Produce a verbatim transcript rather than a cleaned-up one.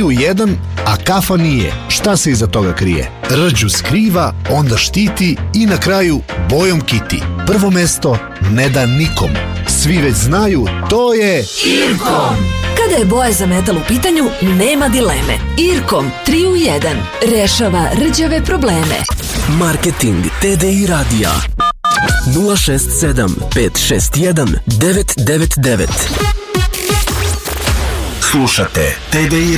u jedan, a kafa nije. Šta se iza toga krije? Rđu skriva, onda štiti i na kraju bojom kiti. Prvo mesto ne da nikom. Svi već znaju, to je Irkom. Kada je boja za metal u pitanju, nema dileme. Irkom tri u jedan rešava rđave probleme. Marketing T D I radija nula šest sedam pet šest jedan devet devet devet. Slušate T D I